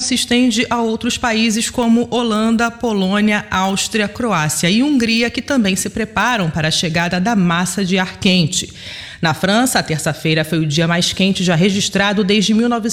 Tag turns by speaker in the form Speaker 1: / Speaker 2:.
Speaker 1: se estende a outros países como Holanda, Polônia, Áustria, Croácia e Hungria, que também se preparam para a chegada da massa de ar quente. Na França, a terça-feira foi o dia mais quente já registrado desde 1900.